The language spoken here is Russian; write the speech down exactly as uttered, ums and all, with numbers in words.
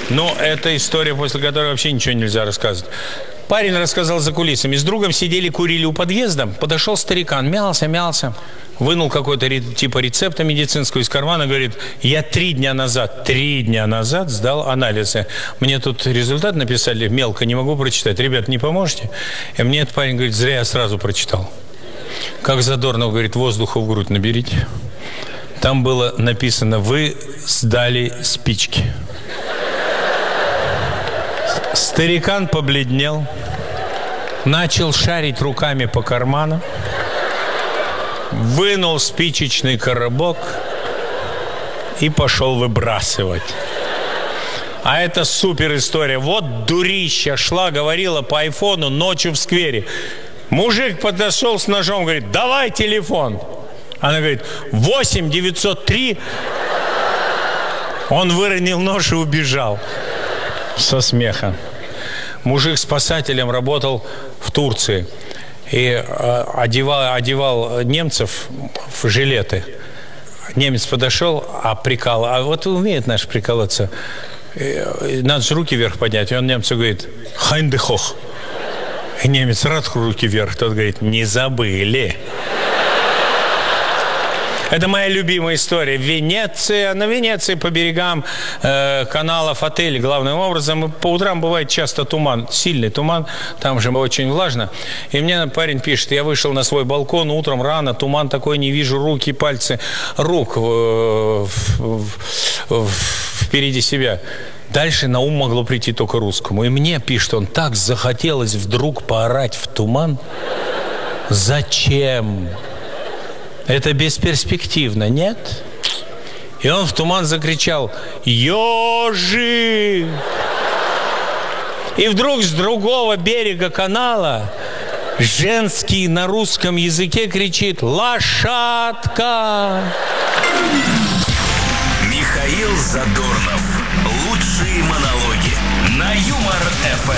Но это история, после которой вообще ничего нельзя рассказывать. Парень рассказал за кулисами. С другом сидели, курили у подъезда. Подошел старикан, мялся, мялся. Вынул какой-то типа рецепта медицинского из кармана. Говорит, я три дня назад, три дня назад сдал анализы. Мне тут результат написали, мелко, не могу прочитать. Ребят, не поможете? И мне этот парень говорит, зря я сразу прочитал. Как Задорнов говорит, воздуха в грудь наберите. Там было написано, вы сдали спички. Старикан побледнел, начал шарить руками по карманам, вынул спичечный коробок и пошел выбрасывать. А это супер история. Вот дурища шла, говорила по айфону ночью в сквере. Мужик подошел с ножом, говорит, давай телефон. Она говорит, восемь девятьсот три. Он выронил нож и убежал. Со смеха. Мужик спасателем работал в Турции и э, одевал, одевал немцев в жилеты. Немец подошел, а прикал, а вот умеет наш прикалываться. Э, надо же руки вверх поднять. И он немцу говорит, хайндехох. И немец рад руки вверх. Тот говорит, не забыли. Это моя любимая история. Венеция, на Венеции по берегам э, каналов, отелей, главным образом. И по утрам бывает часто туман, сильный туман, там же очень влажно. И мне парень пишет, я вышел на свой балкон утром рано, туман такой, не вижу руки, пальцы рук э, в, в, в, впереди себя. Дальше на ум могло прийти только русскому. И мне пишет он, так захотелось вдруг поорать в туман. Зачем? Это бесперспективно, нет? И он в туман закричал «Ёжик!». И вдруг с другого берега канала женский на русском языке кричит «Лошадка!». Михаил Задорнов. Лучшие монологи на Юмор ФМ.